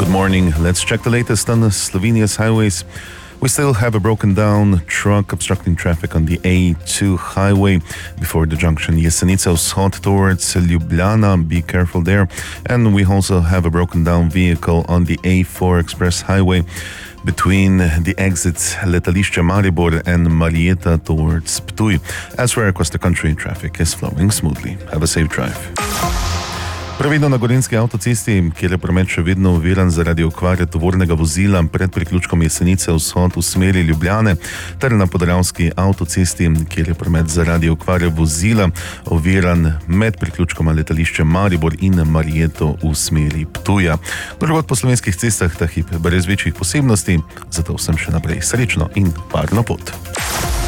Good morning. Let's check the latest on Slovenia's highways. We still have a broken down truck obstructing traffic on the A2 highway before the junction Jesenice Vzhod towards Ljubljana. Be careful there. And we also have a broken down vehicle on the A4 express highway between the exits Letališče Maribor and Marieta towards Ptuj. Elsewhere across the country, traffic is flowing smoothly. Have a safe drive. Previdno na Gorenjski avtocesti, kjer je promet še vedno oviran zaradi okvare tovornega vozila pred priključkom Jesenice Vzhod v smeri Ljubljane, ter na Podravski avtocesti, kjer je promet zaradi okvare vozila oviran med priključkoma Letališče Maribor in Marieto v smeri Ptuja. Drugod po slovenskih cestah ta hip brez večjih posebnosti, zato vsem še naprej srečno in varno pot.